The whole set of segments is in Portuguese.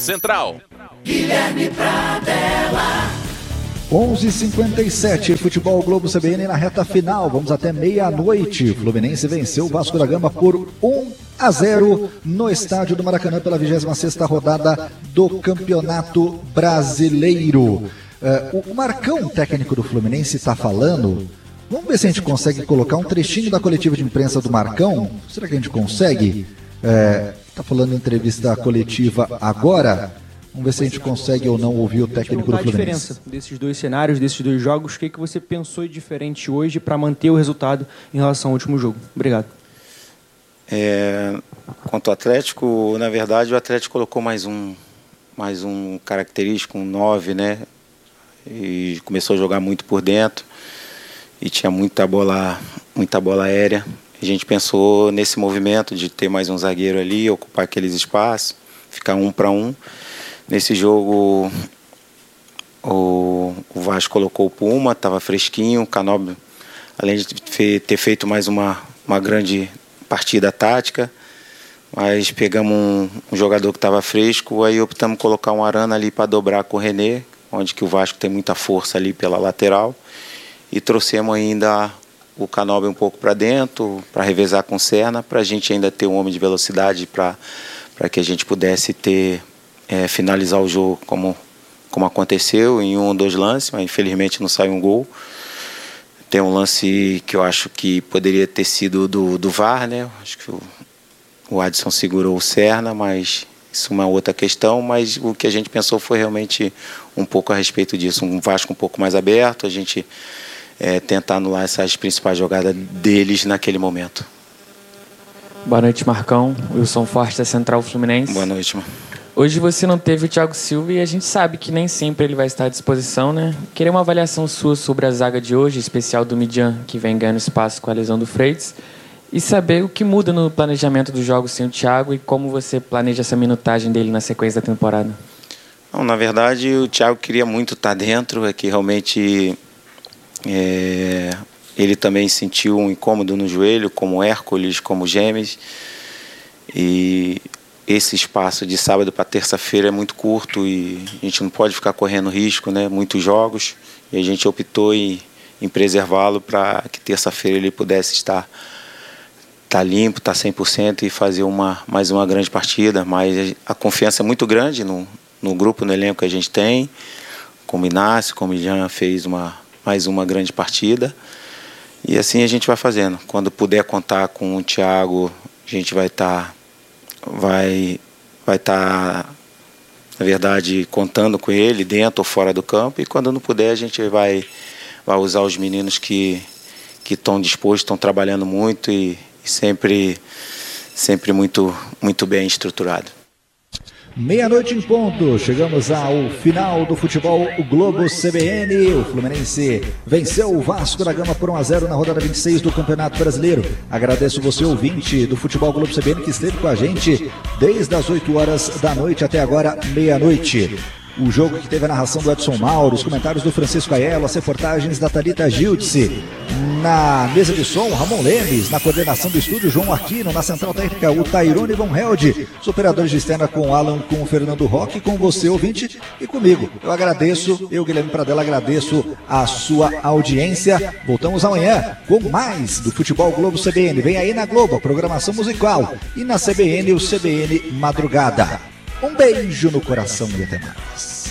Central. Guilherme Pradella. 11h57, Futebol Globo CBN na reta final. Vamos até meia-noite. Fluminense venceu o Vasco da Gama por 1-0 no estádio do Maracanã pela 26ª rodada do Campeonato Brasileiro. O Marcão, técnico do Fluminense, está falando. Vamos ver se a gente consegue colocar um trechinho da coletiva de imprensa do Marcão. Será que a gente consegue? Está falando em entrevista coletiva agora. Vamos ver se a gente consegue ou não ouvir o técnico do Fluminense. A diferença desses dois cenários, desses dois jogos, o que você pensou de diferente hoje para manter o resultado em relação ao último jogo? Obrigado. Quanto ao Atlético, na verdade, o Atlético colocou mais um característico, um 9, né? E começou a jogar muito por dentro e tinha muita bola aérea. A gente pensou nesse movimento de ter mais um zagueiro ali, ocupar aqueles espaços, ficar 1 para 1. Nesse jogo, o Vasco colocou o Puma, estava fresquinho. O Canóbio, além de ter feito mais uma grande partida tática, mas pegamos um jogador que estava fresco, aí optamos colocar um Arana ali para dobrar com o René, onde que o Vasco tem muita força ali pela lateral, e trouxemos ainda o Canóbio um pouco para dentro, para revezar com o Serna, para a gente ainda ter um homem de velocidade, para que a gente pudesse finalizar o jogo como aconteceu em 1 ou 2 lances, mas infelizmente não saiu um gol. Tem um lance que eu acho que poderia ter sido do VAR, né? Acho que o Adson segurou o Serna, mas isso é uma outra questão. Mas o que a gente pensou foi realmente um pouco a respeito disso, um Vasco um pouco mais aberto, a gente tentar anular essas principais jogadas deles naquele momento. Boa noite, Marcão. Wilson Forte da Central Fluminense. Boa noite, mano. Hoje você não teve o Thiago Silva e a gente sabe que nem sempre ele vai estar à disposição, né? Queria uma avaliação sua sobre a zaga de hoje, especial do Midian, que vem ganhando espaço com a lesão do Freitas, e saber o que muda no planejamento dos jogos sem o Thiago e como você planeja essa minutagem dele na sequência da temporada. Não, na verdade, o Thiago queria muito estar dentro, que realmente ele também sentiu um incômodo no joelho, como Hércules, como Gêmeos, e esse espaço de sábado para terça-feira é muito curto e a gente não pode ficar correndo risco, né? Muitos jogos, e a gente optou em preservá-lo para que terça-feira ele pudesse estar limpo, estar 100% e fazer mais uma grande partida. Mas a confiança é muito grande no grupo, no elenco que a gente tem, como Inácio, como Jean fez mais uma grande partida, e assim a gente vai fazendo. Quando puder contar com o Thiago, a gente vai estar, na verdade, contando com ele dentro ou fora do campo, e quando não puder a gente vai usar os meninos que estão dispostos, estão trabalhando muito e sempre muito, muito bem estruturado. Meia-noite em ponto, chegamos ao final do Futebol Globo CBN. O Fluminense venceu o Vasco da Gama por 1-0 na rodada 26 do Campeonato Brasileiro. Agradeço você, ouvinte do Futebol Globo CBN, que esteve com a gente desde as 8 horas da noite até agora, meia-noite. O jogo que teve a narração do Edson Mauro, os comentários do Francisco Aiello, as reportagens da Thalita Gildice. Na mesa de som, Ramon Lemes. Na coordenação do estúdio, João Aquino. Na central técnica, o Tairone Von Held. Os operadores de externa com o Alan, com o Fernando Roque, com você, ouvinte, e comigo. Eu agradeço, Guilherme Pradella, agradeço a sua audiência. Voltamos amanhã com mais do Futebol Globo CBN. Vem aí na Globo, a programação musical. E na CBN, o CBN Madrugada. Um beijo no coração e até mais.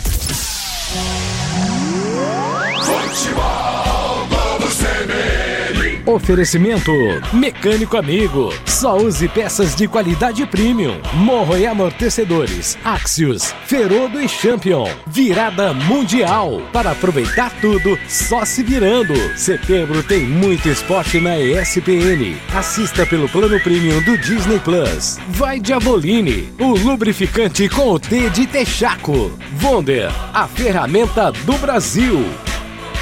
Futebol Globo CBN. Oferecimento Mecânico Amigo. Só use peças de qualidade premium. Morro e amortecedores. Axios, Ferodo e Champion. Virada mundial. Para aproveitar tudo, só se virando. Setembro tem muito esporte na ESPN. Assista pelo plano premium do Disney Plus. Vai Diabolini, o lubrificante com o T de Texaco. Wonder, a ferramenta do Brasil.